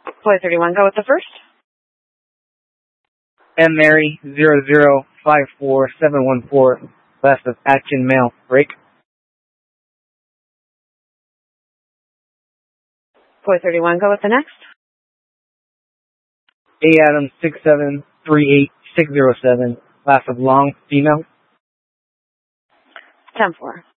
Ploy 31, go with the first. M. Mary 0054714, last of Action Male, break. Ploy 31, go with the next. A. Adam 6738607, last of Long, female. 10-4.